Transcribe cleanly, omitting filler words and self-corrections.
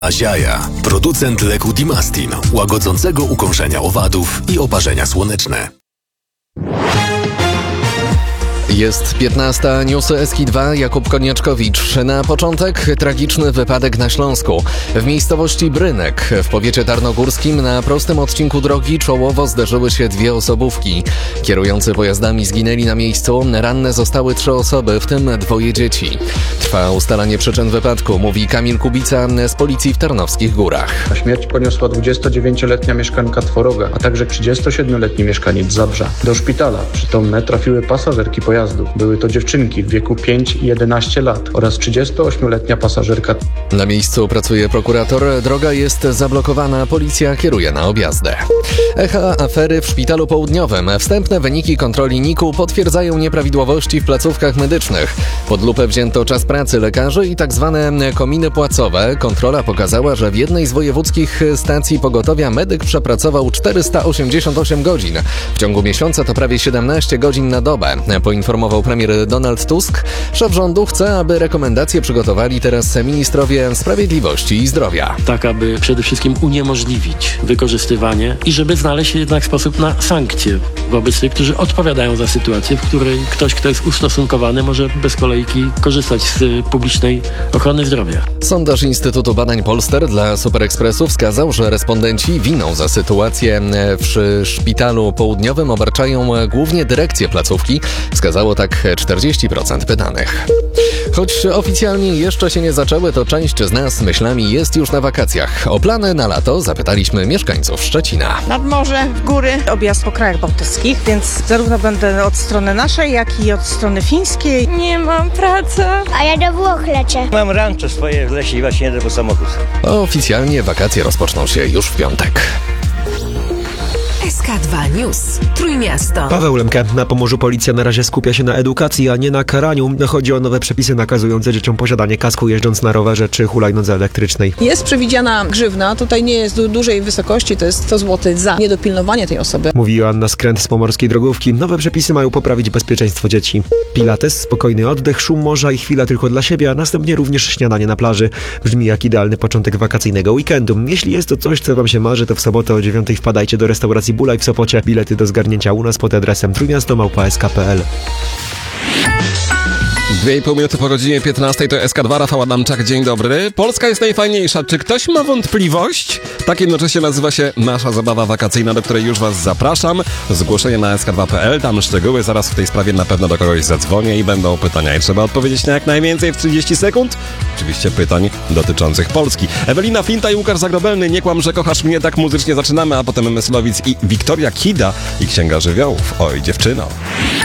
Aziaja, producent leku Dimastin, łagodzącego ukąszenia owadów i oparzenia słoneczne. Jest 15, newsy SK2, Jakub Konieczkowicz. Na początek tragiczny wypadek na Śląsku. W miejscowości Brynek w powiecie tarnogórskim na prostym odcinku drogi czołowo zderzyły się dwie osobówki. Kierujący pojazdami zginęli na miejscu, ranne zostały 3 osoby, w tym 2 dzieci. Trwa ustalanie przyczyn wypadku, mówi Kamil Kubica z policji w Tarnowskich Górach. Śmierć poniosła 29-letnia mieszkanka Tworoga, a także 37-letni mieszkaniec Zabrza. Do szpitala przytomne trafiły pasażerki pojazdu. Były to dziewczynki w wieku 5 i 11 lat oraz 38-letnia pasażerka. Na miejscu pracuje prokurator, droga jest zablokowana, policja kieruje na objazdę. Echa afery w Szpitalu Południowym. Wstępne wyniki kontroli NIK-u potwierdzają nieprawidłowości w placówkach medycznych. Pod lupę wzięto czas pracy lekarzy i tak zwane kominy płacowe. Kontrola pokazała, że w jednej z wojewódzkich stacji pogotowia medyk przepracował 488 godzin. W ciągu miesiąca to prawie 17 godzin na dobę. Poinformował premier Donald Tusk. Szef rządu chce, aby rekomendacje przygotowali teraz ministrowie sprawiedliwości i zdrowia. Tak, aby przede wszystkim uniemożliwić wykorzystywanie i żeby znaleźć jednak sposób na sankcje wobec tych, którzy odpowiadają za sytuację, w której ktoś, kto jest ustosunkowany, może bez kolejki korzystać z publicznej ochrony zdrowia. Sondaż Instytutu Badań Polster dla Superekspresu wskazał, że respondenci winą za sytuację w Szpitalu Południowym obarczają głównie dyrekcję placówki. Wskazało tak 40% pytanych. Choć oficjalnie jeszcze się nie zaczęły, to część z nas myślami jest już na wakacjach. O plany na lato zapytaliśmy mieszkańców Szczecina. Nad morze, w góry, objazd po krajach bałtyckich, więc zarówno będę od strony naszej, jak i od strony fińskiej. Nie mam pracy. A ja do Włoch lecę. Mam rancho swoje w lesie i właśnie jedę po samochód. Oficjalnie wakacje rozpoczną się już w piątek. SK2 News. Trójmiasto. Paweł Lemke. Na Pomorzu policja na razie skupia się na edukacji, a nie na karaniu. Chodzi o nowe przepisy nakazujące dzieciom posiadanie kasku jeżdżąc na rowerze czy hulajnodze elektrycznej. Jest przewidziana grzywna. Tutaj nie jest dużej wysokości, to jest 100 zł za niedopilnowanie tej osoby. Mówi Joanna Skręt z pomorskiej drogówki. Nowe przepisy mają poprawić bezpieczeństwo dzieci. Pilates, spokojny oddech, szum morza i chwila tylko dla siebie, a następnie również śniadanie na plaży. Brzmi jak idealny początek wakacyjnego weekendu. Jeśli jest to coś, co wam się marzy, to w sobotę o 9 wpadajcie do restauracji Bulaj w Sopocie. Bilety do zgarnięcia u nas pod adresem trójmiasto@sk.pl. 2,5 minuty po godzinie 15 to SK2, Rafał Adamczak, dzień dobry. Polska jest najfajniejsza. Czy ktoś ma wątpliwość? Tak jednocześnie nazywa się nasza zabawa wakacyjna, do której już was zapraszam. Zgłoszenie na sk2.pl, tam szczegóły. Zaraz w tej sprawie na pewno do kogoś zadzwonię i będą pytania. I trzeba odpowiedzieć na jak najwięcej w 30 sekund. Oczywiście pytań dotyczących Polski. Ewelina Flinta i Łukasz Zagrobelny, Nie kłam, że kochasz mnie. Tak muzycznie zaczynamy, a potem Myslowic i Wiktoria Kida i Księga Żywiołów. Oj, dziewczyno.